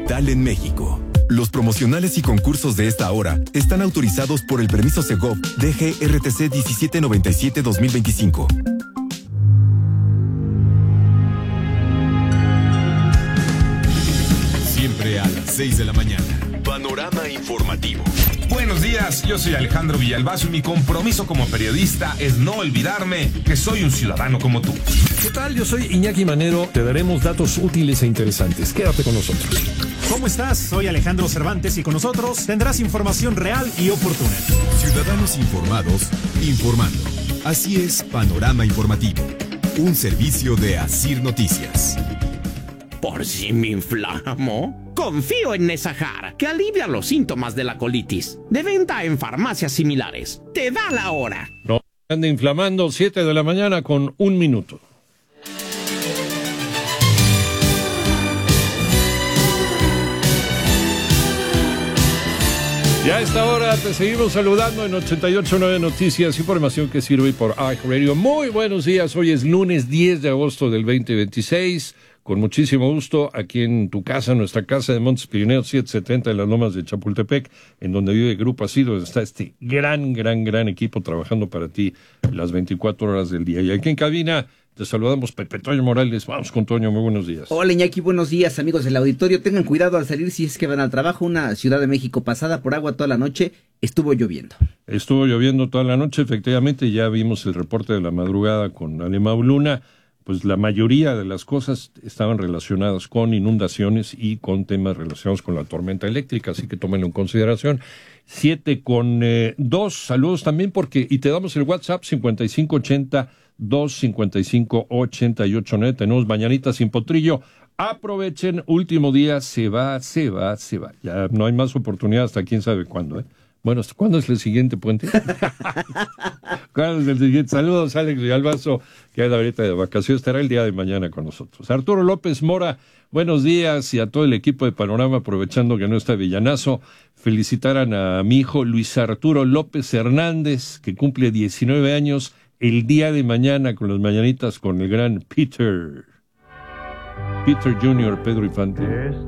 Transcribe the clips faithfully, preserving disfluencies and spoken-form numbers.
digital en México. Los promocionales y concursos de esta hora están autorizados por el permiso Segov D G R T C diecisiete noventa y siete dos mil veinticinco. Siempre a las seis de la mañana. Panorama informativo. Buenos días, yo soy Alejandro Villalbazo y mi compromiso como periodista es no olvidarme que soy un ciudadano como tú. ¿Qué tal? Yo soy Iñaki Manero. Te daremos datos útiles e interesantes. Quédate con nosotros. ¿Cómo estás? Soy Alejandro Cervantes y con nosotros tendrás información real y oportuna. Ciudadanos informados, informando. Así es Panorama Informativo, un servicio de Asir Noticias. Por si me inflamo, confío en Nesajar, que alivia los síntomas de la colitis. De venta en farmacias similares. Te da la hora. No ande inflamando, siete de la mañana con un minuto. Ya a esta hora te seguimos saludando en ochenta y ocho punto nueve Noticias, información que sirve por iHeartRadio. Muy buenos días, hoy es lunes diez de agosto del veinte veintiséis. Con muchísimo gusto, aquí en tu casa, nuestra casa de Montes Pirineos setecientos setenta en las Lomas de Chapultepec, en donde vive Grupo Asir, donde está este gran, gran, gran equipo trabajando para ti las veinticuatro horas del día. Y aquí en cabina te saludamos, Pepe Toño Morales. Vamos con Toño, muy buenos días. Hola Iñaki, buenos días amigos del auditorio. Tengan cuidado al salir si es que van al trabajo. Una Ciudad de México pasada por agua toda la noche, estuvo lloviendo. Estuvo lloviendo toda la noche, efectivamente, ya vimos el reporte de la madrugada con Alemão Luna. Pues la mayoría de las cosas estaban relacionadas con inundaciones y con temas relacionados con la tormenta eléctrica, así que tómenlo en consideración. Siete con eh, dos, saludos también porque, y te damos el WhatsApp cincuenta y cinco ochenta, dos cincuenta y cinco ochenta y ocho nueve, tenemos Mañanitas sin Potrillo. Aprovechen, último día, se va, se va, se va. Ya no hay más oportunidad hasta quién sabe cuándo, ¿eh? Bueno, ¿hasta cuándo es el siguiente puente? ¿Cuándo es el siguiente? Saludos, Alex Villalbazo, que anda ahorita de vacaciones, estará el día de mañana con nosotros. Arturo López Mora, buenos días, y a todo el equipo de Panorama, aprovechando que no está Villanazo, felicitaran a mi hijo Luis Arturo López Hernández, que cumple diecinueve años, el día de mañana con las mañanitas con el gran Peter. Peter junior, Pedro Infante.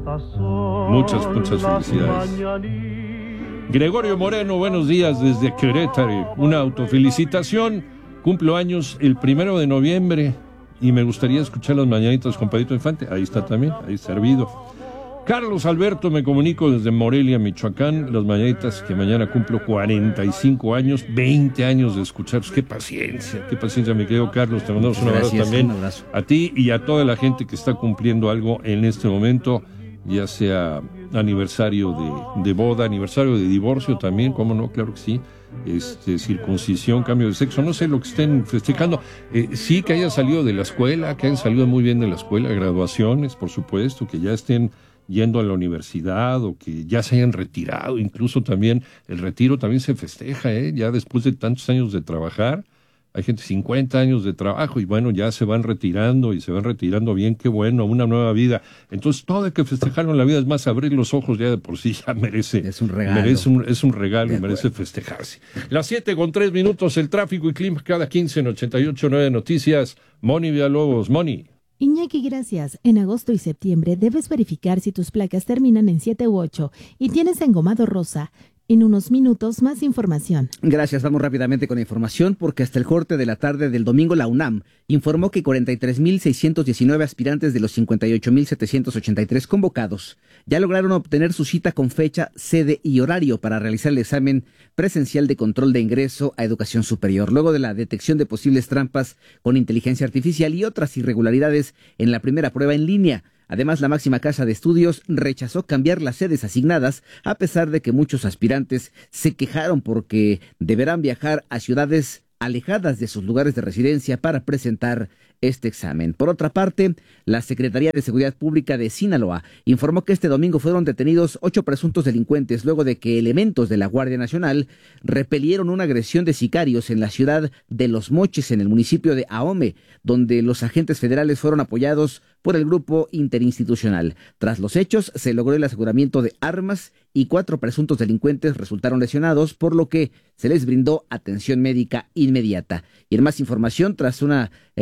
Muchas, muchas felicidades. Gregorio Moreno, buenos días desde Querétaro. Una autofelicitación. Cumplo años el primero de noviembre y me gustaría escuchar las mañanitas con Pedrito Infante. Ahí está también, ahí servido. Carlos Alberto, me comunico desde Morelia, Michoacán. Las mañanitas que mañana cumplo cuarenta y cinco años, veinte años de escuchar. Qué paciencia, qué paciencia, mi querido Carlos. Te mandamos un abrazo Gracias, también un abrazo. a ti y a toda la gente que está cumpliendo algo en este momento, ya sea aniversario de, de boda, aniversario de divorcio también, cómo no, claro que sí, este, circuncisión, cambio de sexo, no sé lo que estén festejando, eh, sí que hayan salido de la escuela, que hayan salido muy bien de la escuela, graduaciones, por supuesto, que ya estén yendo a la universidad o que ya se hayan retirado, incluso también el retiro también se festeja, ¿eh? Ya después de tantos años de trabajar. Hay gente cincuenta años de trabajo y bueno, ya se van retirando y se van retirando bien, qué bueno, una nueva vida. Entonces todo hay que festejarlo en la vida, es más, abrir los ojos ya de por sí ya merece. Es un regalo. Merece un, es un regalo y merece festejarse. Las siete con tres minutos, el tráfico y clima cada quince en ochenta y ocho punto nueve Noticias. Moni Villalobos, Moni. Iñaki, gracias. En agosto y septiembre debes verificar si tus placas terminan en siete u ocho y tienes engomado rosa. En unos minutos, más información. Gracias, vamos rápidamente con la información porque hasta el corte de la tarde del domingo la UNAM informó que cuarenta y tres mil seiscientos diecinueve aspirantes de los cincuenta y ocho mil setecientos ochenta y tres convocados ya lograron obtener su cita con fecha, sede y horario para realizar el examen presencial de control de ingreso a educación superior, luego de la detección de posibles trampas con inteligencia artificial y otras irregularidades en la primera prueba en línea. Además, la máxima casa de estudios rechazó cambiar las sedes asignadas, a pesar de que muchos aspirantes se quejaron porque deberán viajar a ciudades alejadas de sus lugares de residencia para presentar este examen. Por otra parte, la Secretaría de Seguridad Pública de Sinaloa informó que este domingo fueron detenidos ocho presuntos delincuentes luego de que elementos de la Guardia Nacional repelieron una agresión de sicarios en la ciudad de Los Mochis, en el municipio de Ahome, donde los agentes federales fueron apoyados por el grupo interinstitucional. Tras los hechos, se logró el aseguramiento de armas y cuatro presuntos delincuentes resultaron lesionados, por lo que se les brindó atención médica inmediata. Y en más información, tras una eh, captura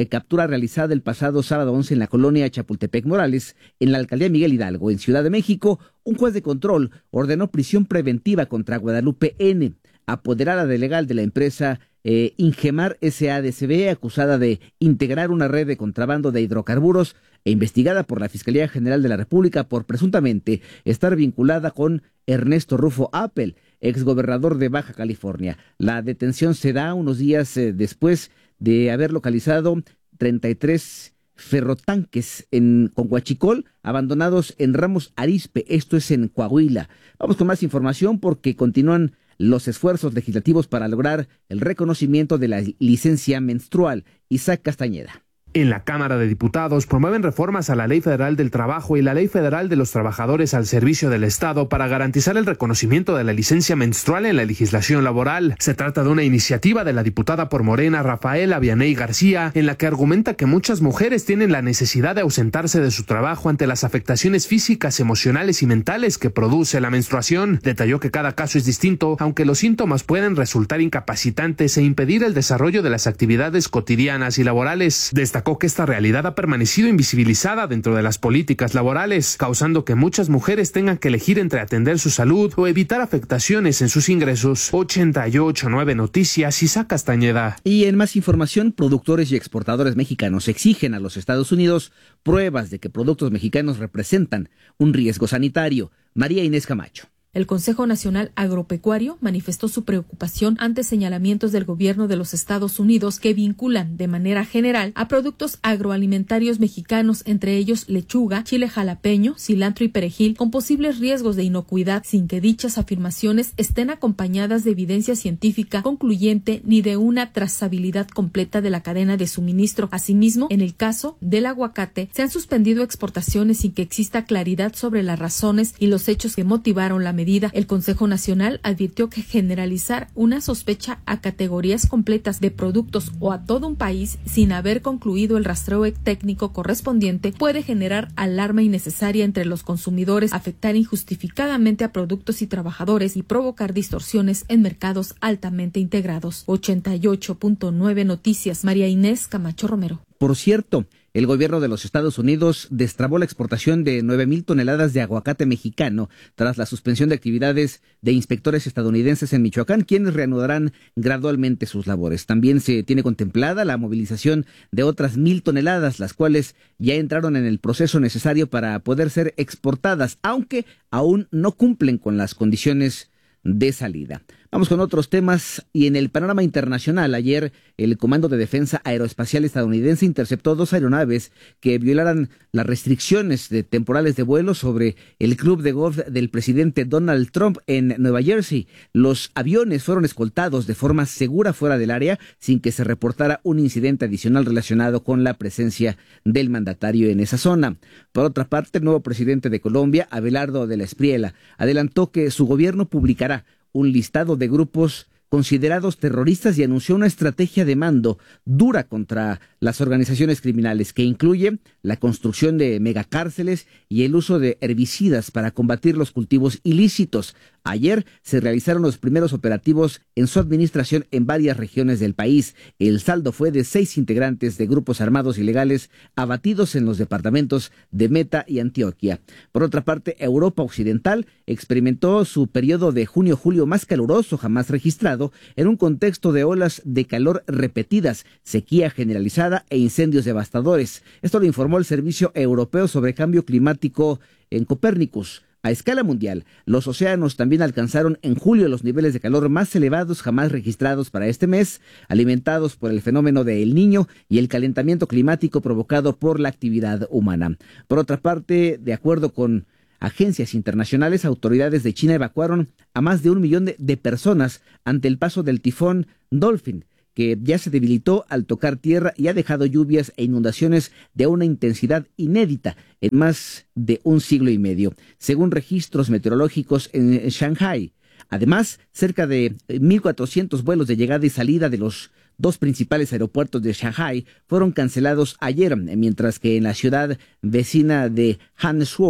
realizada el pasado sábado once en la colonia Chapultepec Morales, en la alcaldía Miguel Hidalgo, en Ciudad de México, un juez de control ordenó prisión preventiva contra Guadalupe N., apoderada de legal de la empresa eh, Ingemar S A D C B, acusada de integrar una red de contrabando de hidrocarburos e investigada por la Fiscalía General de la República por presuntamente estar vinculada con Ernesto Rufo Appel, exgobernador de Baja California. La detención se da unos días eh, después de haber localizado treinta y tres ferrotanques en Conhuachicol, abandonados en Ramos Arizpe, esto es en Coahuila. Vamos con más información porque continúan los esfuerzos legislativos para lograr el reconocimiento de la licencia menstrual. Isaac Castañeda. En la Cámara de Diputados promueven reformas a la Ley Federal del Trabajo y la Ley Federal de los Trabajadores al Servicio del Estado para garantizar el reconocimiento de la licencia menstrual en la legislación laboral. Se trata de una iniciativa de la diputada por Morena, Rafaela Vianey García, en la que argumenta que muchas mujeres tienen la necesidad de ausentarse de su trabajo ante las afectaciones físicas, emocionales y mentales que produce la menstruación. Detalló que cada caso es distinto, aunque los síntomas pueden resultar incapacitantes e impedir el desarrollo de las actividades cotidianas y laborales. Destacó que esta realidad ha permanecido invisibilizada dentro de las políticas laborales, causando que muchas mujeres tengan que elegir entre atender su salud o evitar afectaciones en sus ingresos. ochenta y ocho punto nueve Noticias, Isaac Castañeda. Y en más información, productores y exportadores mexicanos exigen a los Estados Unidos pruebas de que productos mexicanos representan un riesgo sanitario. María Inés Camacho. El Consejo Nacional Agropecuario manifestó su preocupación ante señalamientos del gobierno de los Estados Unidos que vinculan de manera general a productos agroalimentarios mexicanos, entre ellos lechuga, chile jalapeño, cilantro y perejil, con posibles riesgos de inocuidad, sin que dichas afirmaciones estén acompañadas de evidencia científica concluyente ni de una trazabilidad completa de la cadena de suministro. Asimismo, en el caso del aguacate, se han suspendido exportaciones sin que exista claridad sobre las razones y los hechos que motivaron la medida. El Consejo Nacional advirtió que generalizar una sospecha a categorías completas de productos o a todo un país sin haber concluido el rastreo técnico correspondiente puede generar alarma innecesaria entre los consumidores, afectar injustificadamente a productos y trabajadores y provocar distorsiones en mercados altamente integrados. ochenta y ocho punto nueve Noticias, María Inés Camacho Romero. Por cierto, el gobierno de los Estados Unidos destrabó la exportación de nueve mil toneladas de aguacate mexicano tras la suspensión de actividades de inspectores estadounidenses en Michoacán, quienes reanudarán gradualmente sus labores. También se tiene contemplada la movilización de otras mil toneladas, las cuales ya entraron en el proceso necesario para poder ser exportadas, aunque aún no cumplen con las condiciones de salida. Vamos con otros temas y en el panorama internacional, ayer el Comando de Defensa Aeroespacial estadounidense interceptó dos aeronaves que violaran las restricciones de temporales de vuelo sobre el club de golf del presidente Donald Trump en Nueva Jersey. Los aviones fueron escoltados de forma segura fuera del área sin que se reportara un incidente adicional relacionado con la presencia del mandatario en esa zona. Por otra parte, el nuevo presidente de Colombia, Abelardo de la Espriella, adelantó que su gobierno publicará un listado de grupos considerados terroristas y anunció una estrategia de mando dura contra las organizaciones criminales que incluye la construcción de megacárceles y el uso de herbicidas para combatir los cultivos ilícitos. Ayer se realizaron los primeros operativos en su administración en varias regiones del país. El saldo fue de seis integrantes de grupos armados ilegales abatidos en los departamentos de Meta y Antioquia. Por otra parte, Europa Occidental experimentó su periodo de junio-julio más caluroso jamás registrado en un contexto de olas de calor repetidas, sequía generalizada e incendios devastadores. Esto lo informó el Servicio Europeo sobre Cambio Climático en Copérnicus. A escala mundial, los océanos también alcanzaron en julio los niveles de calor más elevados jamás registrados para este mes, alimentados por el fenómeno de El Niño y el calentamiento climático provocado por la actividad humana. Por otra parte, de acuerdo con agencias internacionales, autoridades de China evacuaron a más de un millón de, de personas ante el paso del tifón Dolphin, que ya se debilitó al tocar tierra y ha dejado lluvias e inundaciones de una intensidad inédita en más de un siglo y medio, según registros meteorológicos en Shanghái. Además, cerca de mil cuatrocientos vuelos de llegada y salida de los dos principales aeropuertos de Shanghái fueron cancelados ayer, mientras que en la ciudad vecina de Hangzhou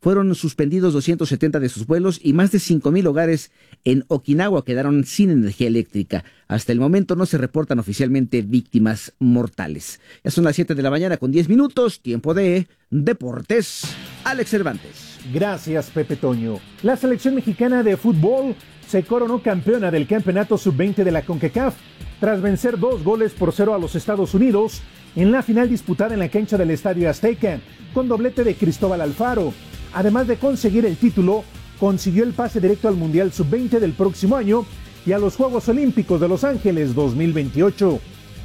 fueron suspendidos doscientos setenta de sus vuelos y más de cinco mil hogares en Okinawa quedaron sin energía eléctrica. Hasta el momento no se reportan oficialmente víctimas mortales. Ya son las siete de la mañana con diez minutos, tiempo de Deportes. Alex Cervantes. Gracias, Pepe Toño. La selección mexicana de fútbol se coronó campeona del campeonato sub veinte de la CONCACAF tras vencer dos goles por cero a los Estados Unidos en la final disputada en la cancha del Estadio Azteca, con doblete de Cristóbal Alfaro. Además de conseguir el título, consiguió el pase directo al Mundial sub veinte del próximo año y a los Juegos Olímpicos de Los Ángeles dos mil veintiocho.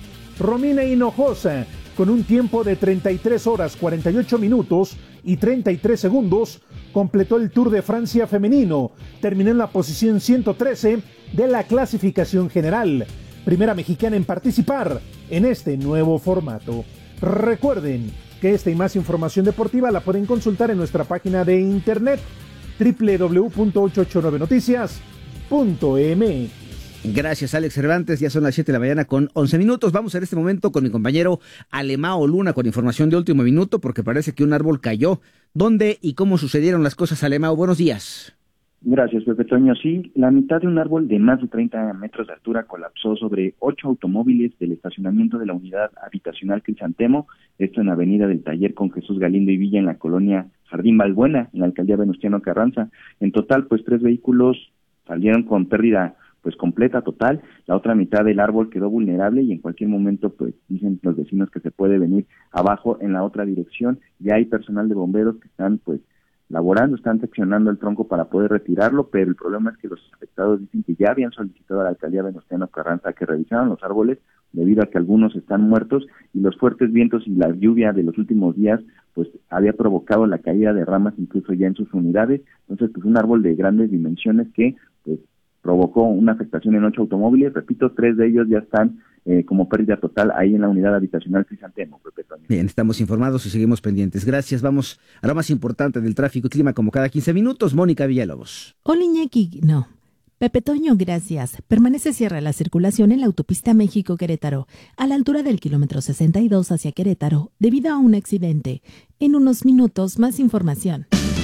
Romina Hinojosa, con un tiempo de treinta y tres horas cuarenta y ocho minutos y treinta y tres segundos, completó el Tour de Francia femenino. Terminó en la posición ciento trece de la clasificación general, primera mexicana en participar en este nuevo formato. Recuerden que esta y más información deportiva la pueden consultar en nuestra página de internet doble u doble u doble u punto ochocientos ochenta y nueve noticias punto eme equis. Gracias, Alex Cervantes. Ya son las siete de la mañana con once minutos. Vamos en este momento con mi compañero Alemao Luna con información de último minuto, porque parece que un árbol cayó. ¿Dónde y cómo sucedieron las cosas, Alemao? Buenos días. Gracias, Pepe Toño. Sí, la mitad de un árbol de más de treinta metros de altura colapsó sobre ocho automóviles del estacionamiento de la unidad habitacional Crisantemo, esto en la avenida del Taller con Jesús Galindo y Villa en la colonia Jardín Balbuena, en la alcaldía Venustiano Carranza. En total, pues tres vehículos salieron con pérdida pues completa, total. La otra mitad del árbol quedó vulnerable y en cualquier momento, pues dicen los vecinos que se puede venir abajo en la otra dirección. Ya hay personal de bomberos que están pues laborando, están seccionando el tronco para poder retirarlo, pero el problema es que los afectados dicen que ya habían solicitado a la alcaldía Venustiano Carranza que revisaran los árboles debido a que algunos están muertos y los fuertes vientos y la lluvia de los últimos días pues había provocado la caída de ramas incluso ya en sus unidades. Entonces pues un árbol de grandes dimensiones que pues provocó una afectación en ocho automóviles. Repito, tres de ellos ya están eh, como pérdida total ahí en la unidad habitacional Crisantemo. Bien, estamos informados y seguimos pendientes. Gracias. Vamos a lo más importante del tráfico y clima como cada quince minutos. Mónica Villalobos. Hola, Iñaki. No. Pepe Toño, gracias. Permanece cierra la circulación en la autopista México-Querétaro, a la altura del kilómetro sesenta y dos hacia Querétaro, debido a un accidente. En unos minutos, más información.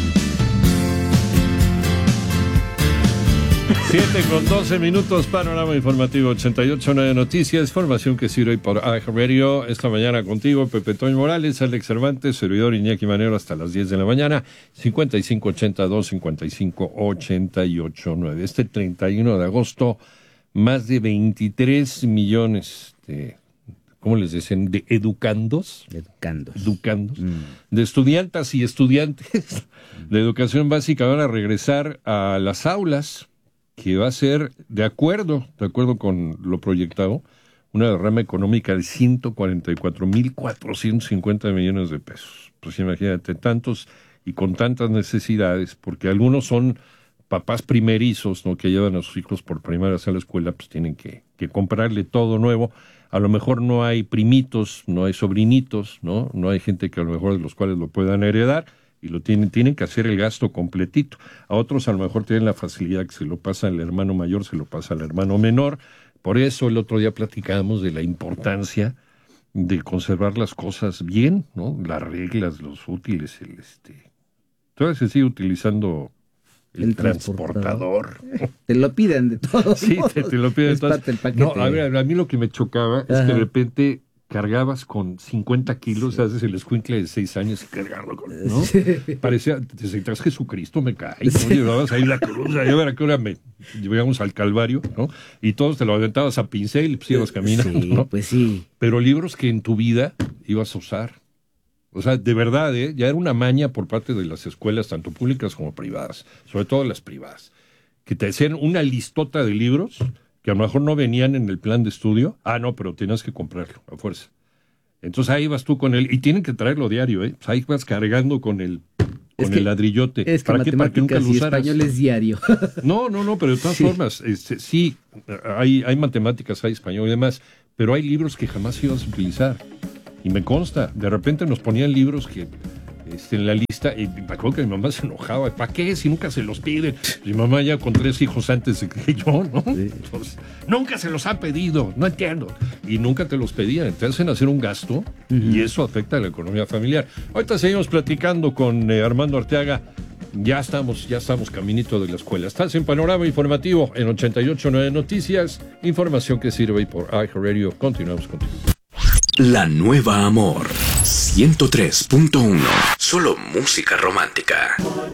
siete con doce minutos, panorama informativo ochenta y ocho punto nueve Noticias, formación que sirve por A G Radio. Esta mañana contigo, Pepe Toño Morales, Alex Cervantes, servidor Iñaki Manero hasta las diez de la mañana, cincuenta y cinco ochenta y dos, cincuenta y cinco ochenta y ocho nueve. Este treinta y uno de agosto, más de veintitrés millones de, ¿cómo les dicen? De educandos. Educandos. Educandos. Mm. De estudiantas y estudiantes de educación básica van a regresar a las aulas, que va a ser, de acuerdo, de acuerdo con lo proyectado, una derrama económica de ciento cuarenta y cuatro mil cuatrocientos cincuenta millones de pesos. Pues imagínate, tantos y con tantas necesidades, porque algunos son papás primerizos, ¿no?, que llevan a sus hijos por primera vez a la escuela, pues tienen que, que comprarle todo nuevo. A lo mejor no hay primitos, no hay sobrinitos, ¿no? No hay gente que a lo mejor de los cuales lo puedan heredar, y lo tienen, tienen que hacer el gasto completito. A otros a lo mejor tienen la facilidad que se lo pasa al hermano mayor, se lo pasa al hermano menor. Por eso el otro día platicábamos de la importancia de conservar las cosas bien, ¿no? Las reglas, los útiles, el este. Todavía se sigue utilizando el, el transportador. transportador. Te lo piden de todos Sí, modos. te, te lo piden de todos. Es parte del paquete. No, a ver, a mí lo que me chocaba Ajá. es que de repente cargabas con cincuenta kilos, sí. haces el escuincle de seis años y cargarlo con, ¿no? Sí. Parecía, te sentías Jesucristo, me cae, ¿no? Sí. Llevabas ahí la cruz, ya ver a qué hora me llegamos al Calvario, ¿no? Y todos te lo aventabas a pincel y pues ibas caminando, sí, ¿no? Pues sí. Pero libros que en tu vida ibas a usar. O sea, de verdad, ¿eh? Ya era una maña por parte de las escuelas, tanto públicas como privadas, sobre todo las privadas, que te hacían una listota de libros que a lo mejor no venían en el plan de estudio. Ah, no, pero tenías que comprarlo, a fuerza. Entonces ahí vas tú con él, y tienen que traerlo diario, ¿eh? Pues ahí vas cargando con el, con que, el ladrillote. Es que ¿Para qué? Para que nunca lo usaras. Español es diario. No, no, no, pero de todas sí. formas, este, sí, hay, hay matemáticas, hay español y demás, pero hay libros que jamás ibas a utilizar. Y me consta, de repente nos ponían libros que este, en la lista, y me acuerdo que mi mamá se enojaba. ¿Para qué? Si nunca se los piden. Mi mamá ya con tres hijos antes de que yo, ¿no? Sí. Entonces, nunca se los ha pedido, no entiendo. Y nunca te los pedían. Te hacen hacer un gasto uh-huh. y eso afecta a la economía familiar. Ahorita seguimos platicando con eh, Armando Arteaga Ya estamos, ya estamos caminito de la escuela. Estás en Panorama Informativo en ochenta y ocho punto nueve Noticias. Información que sirve y por iHeartRadio. Continuamos contigo. La Nueva Amor ciento tres punto uno. Solo música romántica.